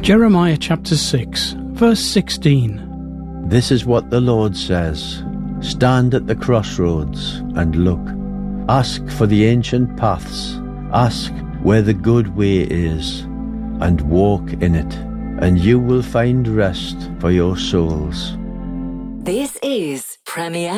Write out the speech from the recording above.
Jeremiah chapter 6, verse 16. This is what the Lord says. Stand at the crossroads and look. Ask for the ancient paths. Ask where the good way is, and walk in it, and you will find rest for your souls. This is Premier